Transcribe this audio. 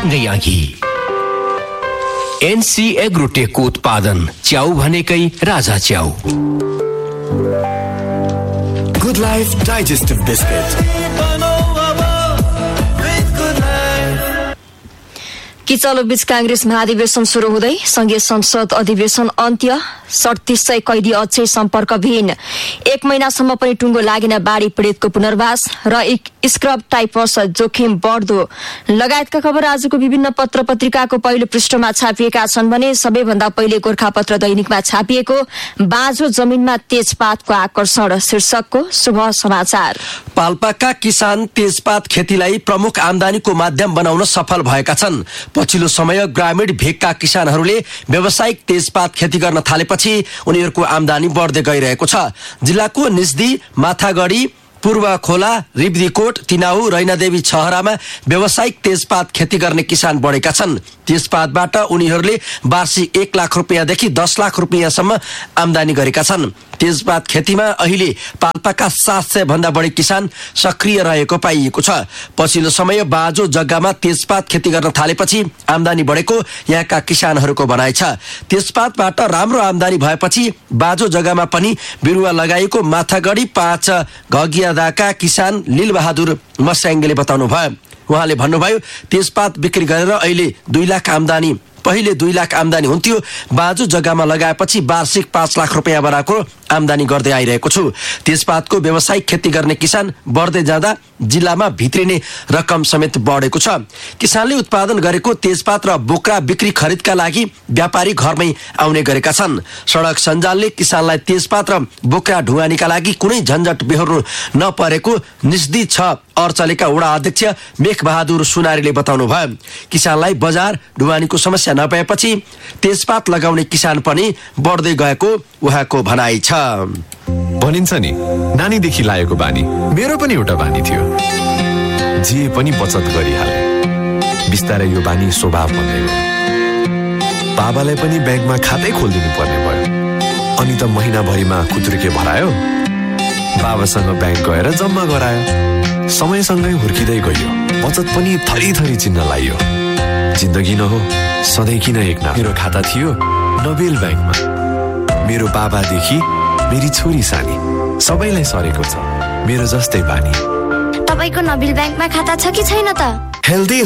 सँगै अघि एनसी एग्रोटेकको उत्पादन च्याउ भनेकै राजा च्याउ। Good life digestive biscuit. Kitchlew बीच कांग्रेस महाधिवेशन शुरू हुँदै संघीय संसद अधिवेशन अन्त्य। 3700 कैदी अझै सम्पर्कविहीन। 1 महिनासम्म पनि टुङ्गो लागेन बाढी पीडितको पुनर्वास र स्क्रब टाइफस जोखिम बढ्दो लगायतका खबर आजको विभिन्न पत्र पत्रिकाको पहिलो पृष्ठमा छापिएका छन् भने सबैभन्दा पहिले गोरखापत्र दैनिकमा छापिएको बाँझो जमिनमा तेजपातको आकर्षण शीर्षकको शुभ समाचार। पाल्पाका किसान तेजपात खेतीलाई प्रमुख आमदानीको माध्यम बनाउन सफल भएका छन्। पछिल्लो समय ग्रामीण भेगका किसानहरूले व्यावसायिक तेजपात खेती गर्न थालेपछि उनीहरूको आमदानी बढ्दै गइरहेको छ। जिल्लाको निस्दी, माथागढी, पूर्व खोला, रिब्दीकोट, तिनाउ, रैनादेवी छहरामा व्यावसायिक तेजपात खेती गर्ने किसान बढेका छन्। तेजपातबाट उनीहरूले वार्षिक 1 लाख रुपियाँदेखि 10 लाख रुपियाँसम्म आमदानी गरेका छन्। तेजपात खेतीमा अहिले पाल्पाका 700 भन्दा बढी किसान सक्रिय रहेको पाइएको छ। पछिल्लो समय बाँझो जग्गामा तेजपात खेती गर्न थालेपछि आमदानी बढेको यहाँका किसानहरूको भनाइ छ। तेजपातबाट राम्रो आमदानी भएपछि बाँझो जग्गामा पनि बिरुवा लगाइएको माथागढी 5 घगियादाका किसान लीलबहादुर मस्याङ्गेले बताउनु भयो। उहाँले भन्नुभयो तेजपात बिक्री गरेर अहिले 2 लाख आमदानी पहिले 2 लाख आमदानी हुन्थ्यो, बाँझो जग्गामा लगाएपछि वार्षिक 5 लाख रुपियाँ बराबरको आमदानी गर्दै आइरहेको छु। तेजपातको व्यावसायिक खेती गर्ने किसान बढ्दै जाँदा जिल्लामा भित्रिने रकम समेत बढेको छ। किसानले उत्पादन गरेको तेजपात र बोक्रा बिक्री खरिदका लागि व्यापारी घरमै आउने गरेका छन्। सडक सञ्जालले किसानलाई तेजपात र बोक्रा ढुवानीका लागि कुनै झन्झट बेहोर्नु नपरेको निस्दी 6 अर्चलेका वडा अध्यक्ष मेघबहादुर सुनारीले बताउनु भयो। किसानलाई बजार ढुवानीको समस्या नभएपछि तेजपात लगाउने किसान पनि बढ्दै गएको उहाँको भनाइ छ। भनिन्छ नि नानीदेखि लागेको बानी, मेरो पनि एउटा बानी थियो। जे पनि बचत गरिहाले। बिस्तारै यो बानी स्वभाव बन्यो। बाबालाई पनि ब्याङ्कमा खातै खोलिदिनु पर्ने भयो। अनि त महिनाभरिमा खुत्रुके भरायो। बाबासँग ब्याङ्क गएर जम्मा गरायो। समयसँगै हुर्किँदै गयो। बचत पनि थरी चिन्न लाग्यो। जिन्दगी न हो सधैँ किन एकना। मेरो खाता थियो नोबेल ब्याङ्कमा। मेरो बाबादेखि मेरी छोरी सानी सबैलाई सरेको छ मेरो जस्तै बानी। तपाईको नोबेल ब्याङ्कमा खाता छ कि छैन त? हेल्दी